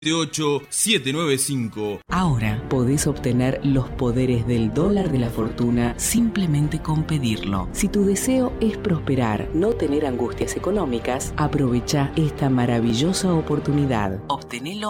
795. Ahora podés obtener los poderes del dólar de la fortuna simplemente con pedirlo. Si tu deseo es prosperar, no tener angustias económicas, aprovecha esta maravillosa oportunidad. Obtenelo